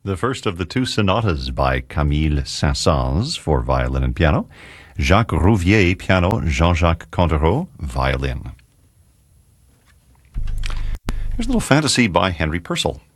The first of the two sonatas by Camille Saint-Saëns for violin and piano, Jacques Rouvier, piano, Jean-Jacques Cantereau, violin. Here's a little fantasy by Henry Purcell.